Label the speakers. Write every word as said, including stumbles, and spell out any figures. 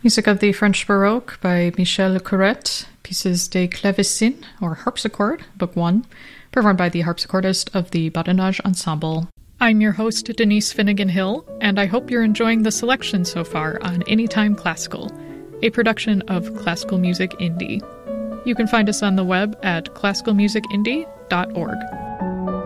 Speaker 1: Music of the French Baroque by Michel Corrette, Pieces de Clavecin, or Harpsichord, Book one, performed by the harpsichordist of the Badinage Ensemble. I'm your host, Denise Finnegan Hill, and I hope you're enjoying the selection so far on Anytime Classical, a production of Classical Music Indie. You can find us on the web at classical music indie dot org.